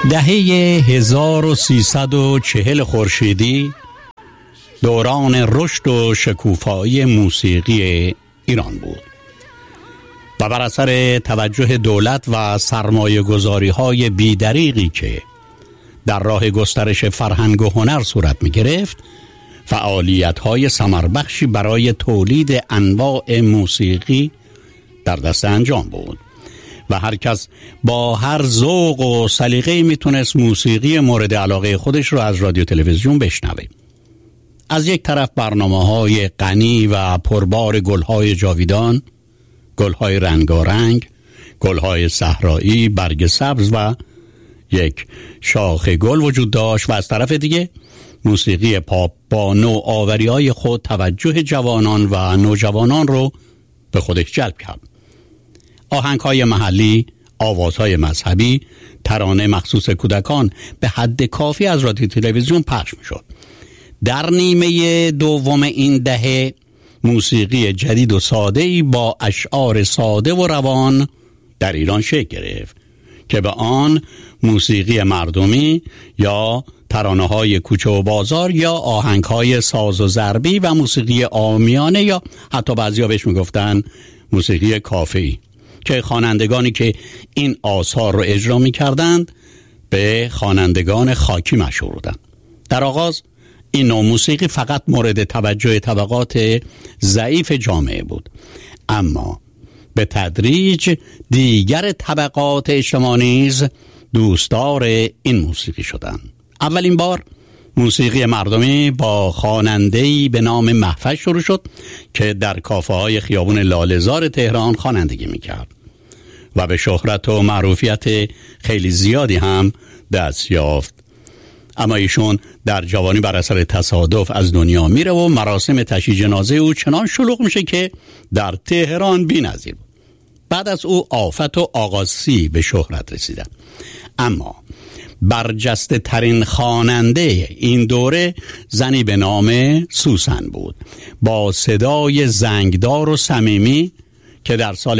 دهه 1340 خورشیدی دوران رشد و شکوفایی موسیقی ایران بود و بر اثر توجه دولت و سرمایه گذاری های بیدریغی که در راه گسترش فرهنگ و هنر صورت می گرفت، فعالیت های ثمربخشی برای تولید انواع موسیقی در دست انجام بود و هر کس با هر ذوق و سلیقه‌ای میتونست موسیقی مورد علاقه خودش رو از رادیو تلویزیون بشنوه. از یک طرف برنامه‌های غنی و پربار گل‌های جاویدان، گل‌های رنگارنگ، گل‌های صحرایی، برگ سبز و یک شاخ گل وجود داشت و از طرف دیگه موسیقی پاپ با نوآوری‌های خود توجه جوانان و نوجوانان رو به خودش جلب کرد. آهنگ‌های محلی، آوازهای مذهبی، ترانه مخصوص کودکان به حد کافی از رادیو تلویزیون پخش می‌شد. در نیمه دوم این دهه موسیقی جدید و ساده‌ای با اشعار ساده و روان در ایران شکل گرفت که به آن موسیقی مردمی یا ترانه‌های کوچه و بازار یا آهنگ‌های ساز و ضربی و موسیقی عامیانه یا حتی بعضی‌ها بهش میگفتن موسیقی کافه‌ای که خوانندگانی که این آثار رو اجرا می‌کردند به خوانندگان خاکی مشهور بودند. در آغاز این نوع موسیقی فقط مورد توجه طبقات ضعیف جامعه بود، اما به تدریج دیگر طبقات اجتماعی نیز دوستدار این موسیقی شدند. اولین بار موسیقی مردمی با خواننده‌ای به نام مهوش شروع شد که در کافه‌های خیابون لاله‌زار تهران خوانندگی می‌کرد و به شهرت و معروفیت خیلی زیادی هم دست یافت. اما ایشون در جوانی بر اثر تصادف از دنیا میره و مراسم تشییع جنازه او چنان شلوغ میشه که در تهران بی‌نظیر بود. بعد از او آفت و آغاسی به شهرت رسیدن. اما برجسته ترین خواننده این دوره زنی به نام سوسن بود با صدای زنگدار و صمیمی که در سال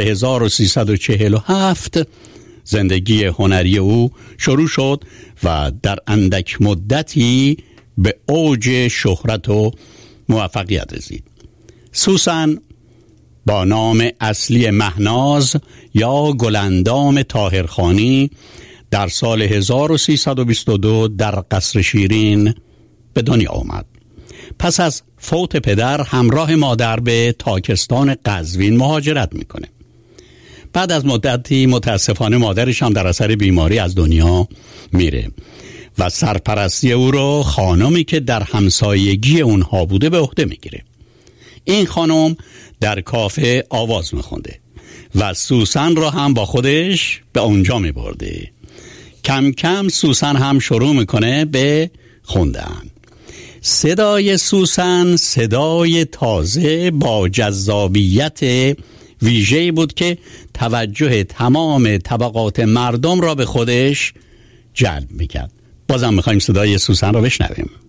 1347 زندگی هنری او شروع شد و در اندک مدتی به اوج شهرت و موفقیت رسید. سوسن با نام اصلی مهناز یا گلندام طاهرخانی در سال 1322 در قصر شیرین به دنیا آمد. پس از فوت پدر همراه مادر به تاکستان قزوین مهاجرت میکنه. بعد از مدتی متاسفانه مادرش هم در اثر بیماری از دنیا میره و سرپرستی او رو خانمی که در همسایگی اونها بوده به عهده میگیره. این خانم در کافه آواز میخونده و سوسن را هم با خودش به اونجا میبرده. کم کم سوسن هم شروع میکنه به خوندن. صدای سوسن صدای تازه با جذابیت ویژه‌ای بود که توجه تمام طبقات مردم را به خودش جلب میکرد. بازم میخوایم صدای سوسن را بشنویم.